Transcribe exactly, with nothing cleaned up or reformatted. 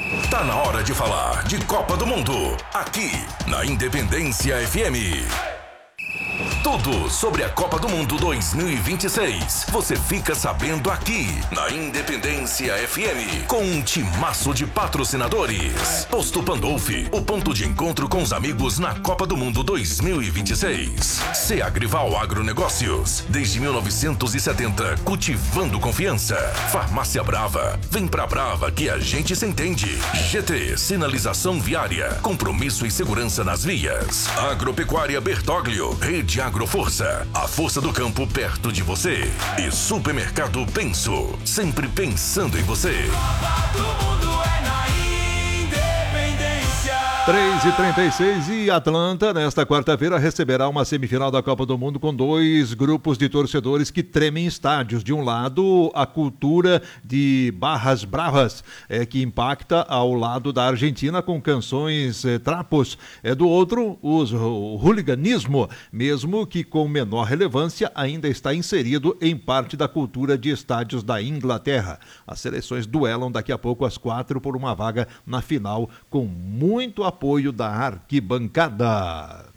Tá na hora de falar de Copa do Mundo, aqui na Independência F M. Tudo sobre a Copa do Mundo dois mil e vinte e seis. Você fica sabendo aqui na Independência F M, com um timaço de patrocinadores. Posto Pandolfi, o ponto de encontro com os amigos na Copa do Mundo dois mil e vinte e seis. Seagrival Agronegócios, desde mil novecentos e setenta, cultivando confiança. Farmácia Brava, vem pra Brava que a gente se entende. G T, sinalização viária, compromisso e segurança nas vias. Agropecuária Bertoglio, Rede Agroforça, a força do campo perto de você. E Supermercado Penso, sempre pensando em você. Copa do Mundo é na Independência. três e trinta e seis e Atlanta, nesta quarta-feira, receberá uma semifinal da Copa do Mundo com dois grupos de torcedores que tremem estádios. De um lado, a cultura de barras bravas, é, que impacta ao lado da Argentina com canções é, trapos. É, do outro, os, o hooliganismo, mesmo que com menor relevância, ainda está inserido em parte da cultura de estádios da Inglaterra. As seleções duelam daqui a pouco às quatro por uma vaga na final, com muito apoio da arquibancada.